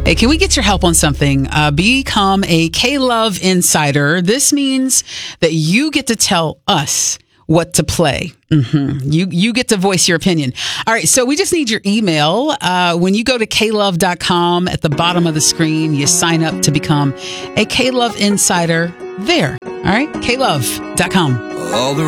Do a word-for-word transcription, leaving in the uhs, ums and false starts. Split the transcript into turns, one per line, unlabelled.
Hey, can we get your help on something? Uh, become a K-Love Insider. This means that you get to tell us what to play. Mm-hmm. You you get to voice your opinion. All right, so we just need your email. Uh, when you go to k love dot com, at the bottom of the screen, you sign up to become a K-Love Insider there. All right, k love dot com.
All the